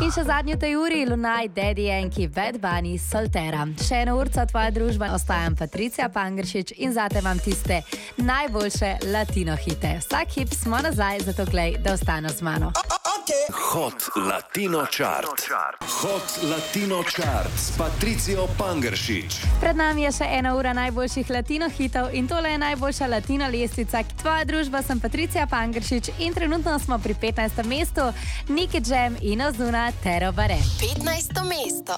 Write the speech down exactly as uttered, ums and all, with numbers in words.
In še zadnjo tej uri, Lunaj, Daddy Yankee, Bad Bunny, Soltera. Še eno urca tvoja družba, ostajam Patricija Pangeršič in zate vam tiste najboljše latino hite. Vsak hip smo nazaj, zato glej, da ostane z mano. Hot Latino Chart. Hot Latino Chart s Patricijo Pangeršič. Pred nami je še ena ura najboljših latino hitov in tole je najboljša latino lestvica. Tvoja družba, sem Patricija Pangeršič in trenutno smo pri petnajstem mestu. Nicky Jam in Ozuna, Tero Bare. petnajsto mesto.